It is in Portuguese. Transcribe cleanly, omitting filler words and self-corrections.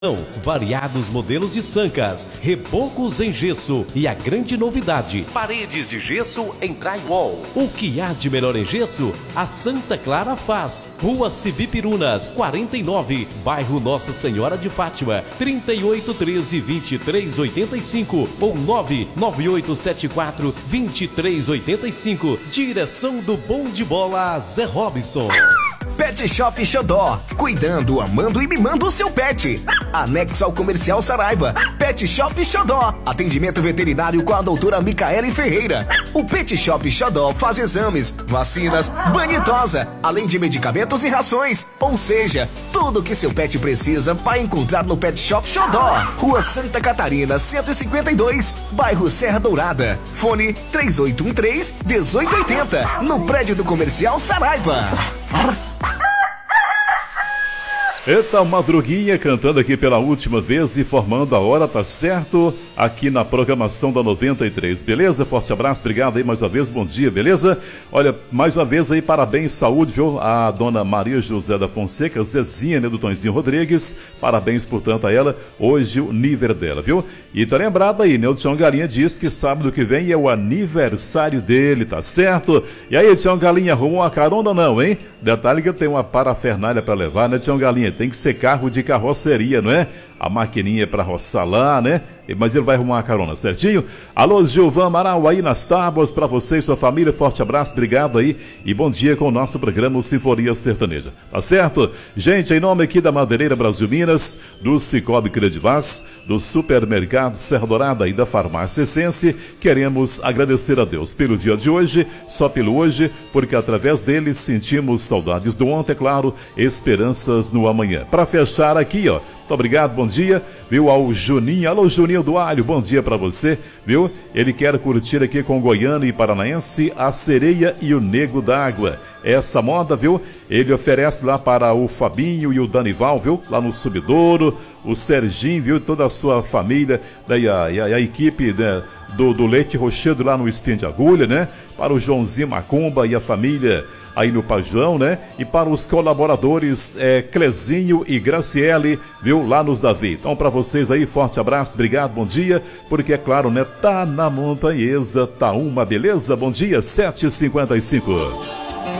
Variados modelos de sancas, rebocos em gesso e a grande novidade, paredes de gesso em drywall. O que há de melhor em gesso, a Santa Clara faz. Rua Cibipirunas, 49, bairro Nossa Senhora de Fátima, 3813-2385 ou 99874-2385. Direção do Bom de Bola, Zé Robson. Pet Shop Xodó, cuidando, amando e mimando o seu pet. Anexo ao Comercial Saraiva. Pet Shop Xodó, atendimento veterinário com a doutora Micaele Ferreira. O Pet Shop Xodó faz exames, vacinas, banho e tosa, além de medicamentos e rações. Ou seja, tudo que seu pet precisa para encontrar no Pet Shop Xodó. Rua Santa Catarina, 152, bairro Serra Dourada. Fone 3813-1880, no prédio do Comercial Saraiva. Eita, Madruguinha cantando aqui pela última vez e formando a hora, tá certo? Aqui na programação da 93, beleza? Forte abraço, obrigado aí mais uma vez, bom dia, beleza? Olha, mais uma vez aí, parabéns, saúde, viu? A dona Maria José da Fonseca, Zezinha, né, do Tonzinho Rodrigues, parabéns, portanto, a ela, hoje o nível dela, viu? E tá lembrado aí, né, o Tião Galinha diz que sábado que vem é o aniversário dele, tá certo? E aí, Tião Galinha, arrumou uma carona ou não, hein? Detalhe que eu tenho uma parafernália pra levar, né, Tião Galinha? Tem que ser carro de carroceria, não é? A maquininha para roçar lá, né? Mas ele vai arrumar uma carona, certinho? Alô, Gilvan Amaral aí nas tábuas, para você e sua família, forte abraço, obrigado aí e bom dia com o nosso programa Sinfonia Sertaneja, tá certo? Gente, em nome aqui da Madeireira Brasil Minas, do Cicobi Credivaz, do Supermercado Serra Dourada e da Farmácia Essence, queremos agradecer a Deus pelo dia de hoje, só pelo hoje, porque através dele sentimos saudades do ontem, é claro, esperanças no amanhã. Para fechar aqui, ó, muito obrigado, bom dia, viu, ao Juninho, alô Juninho do Alho, bom dia pra você, viu, ele quer curtir aqui com Goiânia e Paranaense a Sereia e o Nego d'Água, essa moda, viu, ele oferece lá para o Fabinho e o Danival, viu, lá no Subidouro, o Serginho, viu, toda a sua família, daí a equipe, né, do Leite Rochedo lá no Espinho de Agulha, né, para o Joãozinho Macumba e a família aí no Pajão, né? E para os colaboradores Clezinho e Graciele, viu? Lá nos Davi. Então, para vocês aí, forte abraço, obrigado, bom dia, porque é claro, né? Tá na montanhesa, tá uma beleza. Bom dia, 7h55.